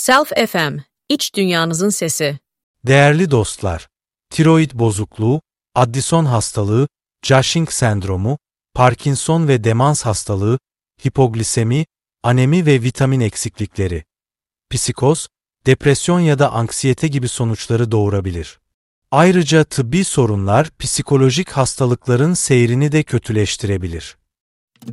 Self FM, iç dünyanızın sesi. Değerli dostlar, tiroid bozukluğu, Addison hastalığı, Cushing sendromu, Parkinson ve demans hastalığı, hipoglisemi, anemi ve vitamin eksiklikleri, psikoz, depresyon ya da anksiyete gibi sonuçları doğurabilir. Ayrıca tıbbi sorunlar psikolojik hastalıkların seyrini de kötüleştirebilir.